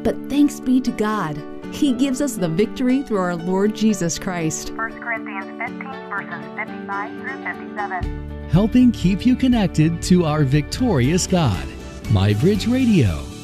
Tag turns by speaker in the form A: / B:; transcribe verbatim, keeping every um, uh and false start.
A: But thanks be to God, He gives us the victory through our Lord Jesus Christ.
B: First Corinthians fifteen, verses fifty-five through fifty-seven.
C: Helping keep you connected to our victorious God. MyBridge Radio.